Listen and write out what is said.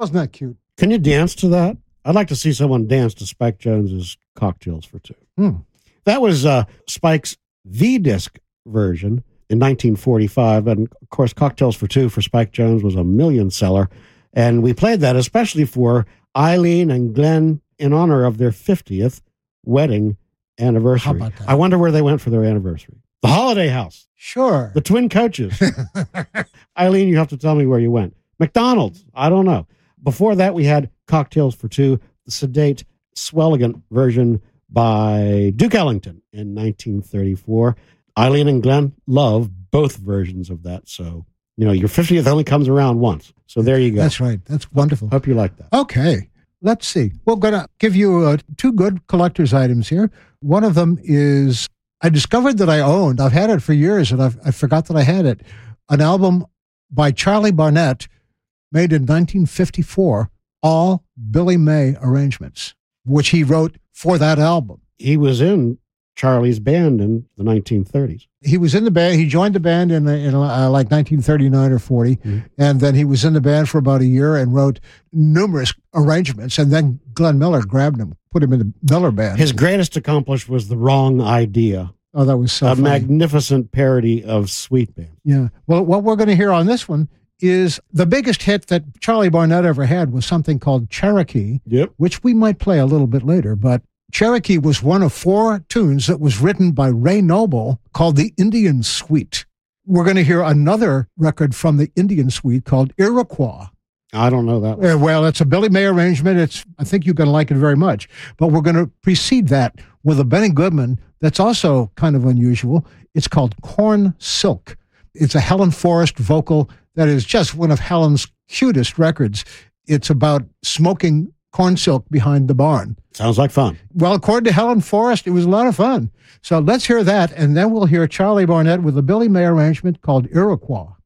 Wasn't that cute? Can you dance to that? I'd like to see someone dance to Spike Jonze's Cocktails for Two. That was Spike's V-disc version in 1945. And, of course, Cocktails for Two for Spike Jonze was a million seller. And we played that especially for Eileen and Glenn in honor of their 50th wedding anniversary. How about that? I wonder where they went for their anniversary. The Holiday House. Sure. The Twin Coaches. Eileen, you have to tell me where you went. McDonald's. I don't know. Before that, we had Cocktails for Two, the sedate, swelligant version by Duke Ellington in 1934. Eileen and Glenn love both versions of that. So, your 50th only comes around once. So there you go. That's right. That's wonderful. Hope you like that. Okay. Let's see. We're going to give you two good collector's items here. One of them is, I discovered that I owned, I've had it for years and I forgot that I had it, an album by Charlie Barnett made in 1954, all Billy May arrangements, which he wrote for that album. He was in Charlie's band in the 1930s. He was in the band. He joined the band in like 1939 or 40. And then he was in the band for about a year and wrote numerous arrangements. And then Glenn Miller grabbed him, put him in the Miller band. His greatest accomplishment was The Wrong Idea. Oh, that was so a funny. Magnificent parody of Sweet Band. Yeah. Well, what we're going to hear on this one is the biggest hit that Charlie Barnett ever had was something called Cherokee, which we might play a little bit later. But Cherokee was one of 4 tunes that was written by Ray Noble called the Indian Suite. We're going to hear another record from the Indian Suite called Iroquois. I don't know that one. Well, it's a Billy May arrangement. I think you're going to like it very much. But we're going to precede that with a Benny Goodman that's also kind of unusual. It's called Corn Silk. It's a Helen Forrest vocal that is just one of Helen's cutest records. It's about smoking corn silk behind the barn. Sounds like fun. Well, according to Helen Forrest, it was a lot of fun. So let's hear that, and then we'll hear Charlie Barnett with a Billy May arrangement called Iroquois.